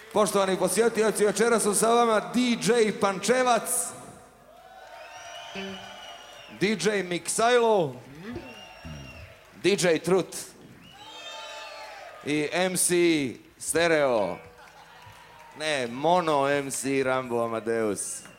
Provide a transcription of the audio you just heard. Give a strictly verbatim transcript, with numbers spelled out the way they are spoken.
Poštovani posjetioci, večeras su sa vama D J Pančevac, D J Miksajlo, D J Trut i M C Stereo. Ne, mono M C Rambo Amadeus.